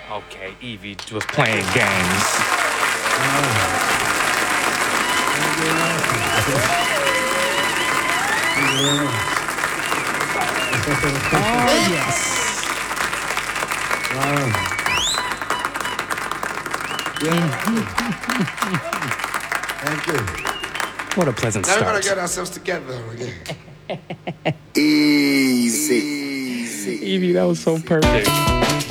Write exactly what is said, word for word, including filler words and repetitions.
Okay, Evie was playing games. Oh, yes. Thank you. What a pleasant Now start. we're gonna get ourselves together again. Easy. Evie, that was so perfect.